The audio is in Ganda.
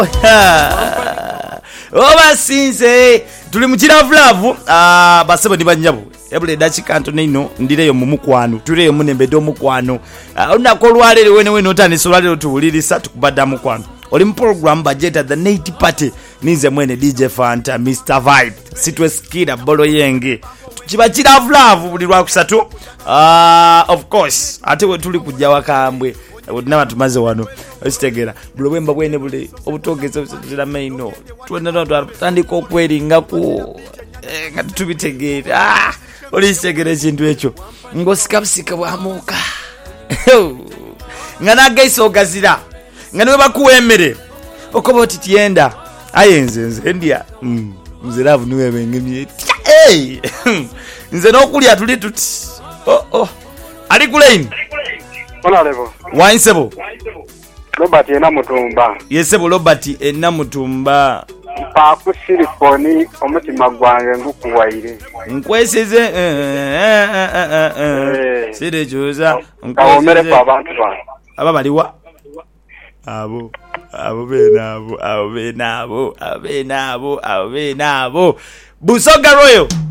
Oba sinze tuli mu kiravulavu basebo ndi banyabu ebule dakika ntone ino ndireyo mu mukwano tuleyo munembedde omukwano onako lwalero wene otandise lwalero tuwulirisa tukubadda mukwano oli mu program budget the Night Party ninze mwene DJ Fanta Mr Vibe sitweskira bolo yenge kiba kiravulavu buli lwakusatu of course ate we tuli kujja wakambwe naba tumaze wano okitegera bulobwemba bwene bule obutogeza obutira maino tuwenda tutandika okweringa ku nga tubitegeera oli kitegera ekintu ekyo ng'osikabusika bwamuuka nga nagaisa ogazira nga niwe bakuwa emmere okoba oti tiyenda aye nze ndya nziravu niwe bengemye nze n'okulya tuli tuti ali ku line Honorable Wainsebo Robert Enamutumba. Yesebo Robert Enamutumba. Pa ku silifoni omutima gwange ngukuwaire. Nkwesize sire joza nkwesize kwa abantu ba. Aba baliwa abo benabo Busoga Royal